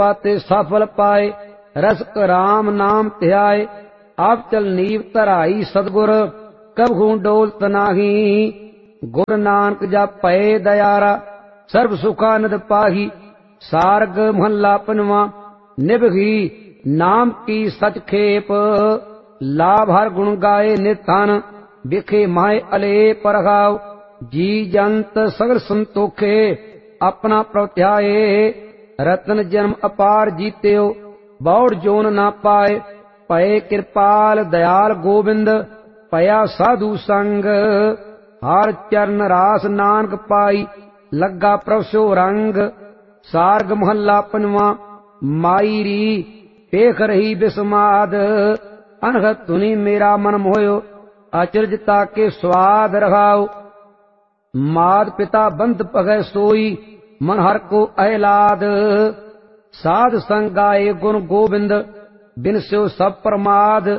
पाते सफल पाए, रसक राम नाम ध्याए। आप चल नीव धराई सतगुर, कबहू डोलत नाही। गुर नानक जप पए दयारा, सर्व सुखानंद पाही। सारग महला पंजवा। निभगी नाम की सच खेप, लाभ हर गुण गाए निथन। बिखे माए अलेप रखाओ, जी जंत सगल संतोखे। अपना प्रत्याए, रतन जन्म अपार जीत्यो, बौड़ जोन ना पाए। पए कृपाल दयाल गोबिंद, पया साधु संग। हर चरण रास नानक पाई, लगा प्रभ सो रंग। सारग महला पंजवा। माई री पेख रही बिस्माद, अनहद धुनी मेरा मन मोयो। अचरजता के स्वाद रखाओ, माद पिता बंद पगै सोई। मन हर को अहलाद, साध संग गाए गुण गोविंद। बिन स्यो सब प्रमाद,